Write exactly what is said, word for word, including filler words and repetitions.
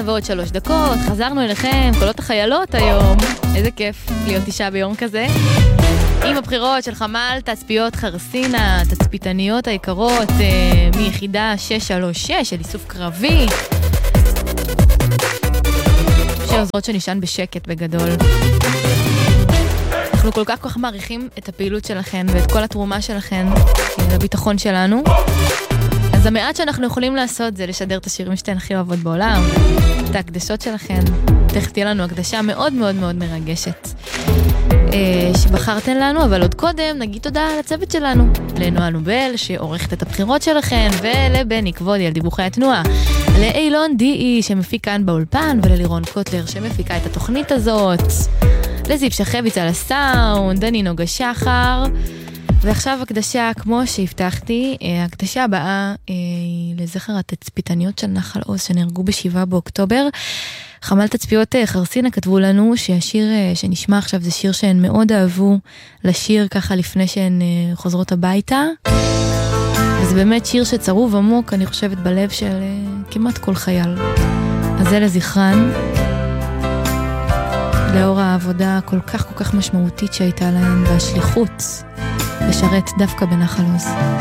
ועוד שלוש דקות, חזרנו אליכם, קולות החיילות היום. איזה כיף להיות אישה ביום כזה. עם הבחירות של חמ"ל תצפיות חרסינה, תצפיתניות היקרות אה, מיחידה שש שלוש שש של איסוף קרבי. שעוזרות שנשען בשקט בגדול. אנחנו כל כך כך מעריכים את הפעילות שלכם ואת כל התרומה שלכם לביטחון שלנו. אז המעט שאנחנו יכולים לעשות זה לשדר את השירים שאתן הכי אוהבות בעולם, את ההקדשות שלכם. תכף תהיה לנו הקדשה מאוד מאוד מאוד מרגשת שבחרתן לנו, אבל עוד קודם נגיד תודה לצוות שלנו, לנועה נובל שעורכת את הבחירות שלכם, ולבני כבודי על דיווחי התנועה, לאילון די שמפיק כאן באולפן, וללירון קוטלר שמפיקה את התוכנית הזאת, לזיו שחביץ על הסאונד, דני נוגה שחר. ועכשיו הקדשה, כמו שהבטחתי, הקדשה הבאה היא לזכר התצפיתניות של נחל עוז שנהרגו בשבעה באוקטובר. חמ"ל תצפיות חרסינה כתבו לנו שהשיר שנשמע עכשיו זה שיר שהן מאוד אהבו לשיר ככה לפני שהן חוזרות הביתה. וזה באמת שיר שצרוב עמוק, אני חושבת, בלב של כמעט כל חייל. אז זה לזכרן, לאור העבודה כל כך כל כך משמעותית שהייתה להן, והשליחות לשרת דווקא בנחל עוז.